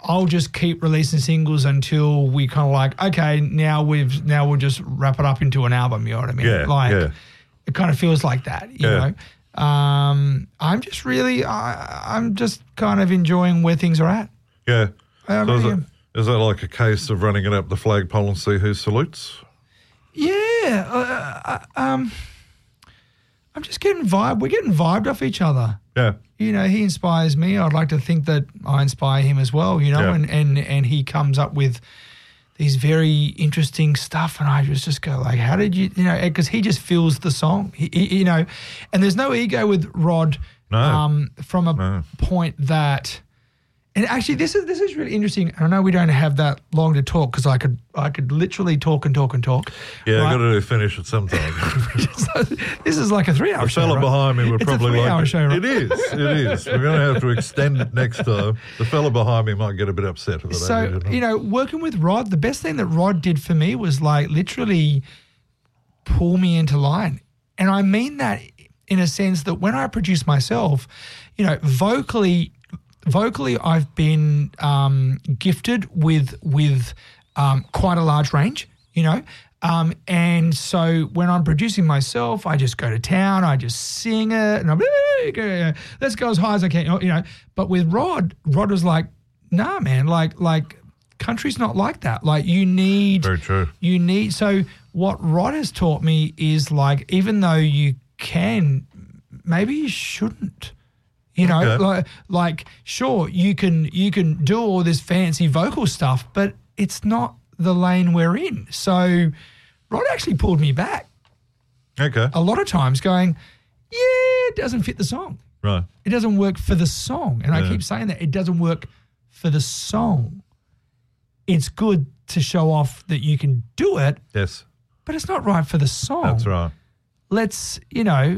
I'll just keep releasing singles until we kind of like, okay, now we'll just wrap it up into an album. You know what I mean? Yeah, It kind of feels like that, you know. I'm just kind of enjoying where things are at. Yeah. So is that like a case of running it up the flagpole and see who salutes? Yeah. I'm just getting vibe. We're getting vibed off each other. Yeah. You know, he inspires me. I'd like to think that I inspire him as well, you know, and he comes up with these very interesting stuff, and I just go like, how did you know, because he just feels the song, you know, and there's no ego with Rod from a point that, and actually this is really interesting. I know we don't have that long to talk because I could literally talk and talk and talk. Yeah, right? I've got to finish at some time. This is like a 3-hour show. The fella right? behind me would it's probably a 3-hour show, right? It is. We're going to have to extend it next time. The fella behind me might get a bit upset with that. So, you know, working with Rod, the best thing that Rod did for me was like literally pull me into line. And I mean that in a sense that when I produce myself, you know, vocally I've been gifted with quite a large range, you know. And so when I'm producing myself, I just go to town, I just sing it, and I'm, let's go as high as I can, you know. But with Rod was like, nah, man, like country's not like that. Like you need, very true. You need, so what Rod has taught me is like, even though you can, maybe you shouldn't. You know, like sure, you can do all this fancy vocal stuff, but it's not the lane we're in. So Rod actually pulled me back. Okay. A lot of times going, yeah, it doesn't fit the song. Right. It doesn't work for the song. And I keep saying that. It doesn't work for the song. It's good to show off that you can do it. Yes. But it's not right for the song. That's right. Let's, you know,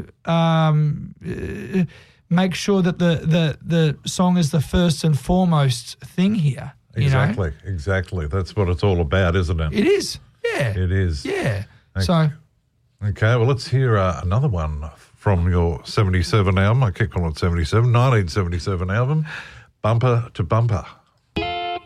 make sure that the song is the first and foremost thing here. Exactly, exactly. That's what it's all about, isn't it? It is, yeah. It is. Yeah. Okay. Well, let's hear another one from your 77 album. I keep calling it 77, 1977 album, Bumper to Bumper.